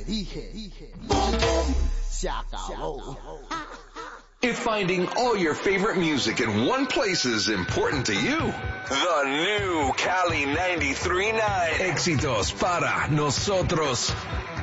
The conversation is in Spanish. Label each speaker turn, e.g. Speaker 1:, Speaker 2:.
Speaker 1: se acabó.
Speaker 2: If finding all your favorite music in one place is important to you, the new Cali 93.9. Éxitos para nosotros.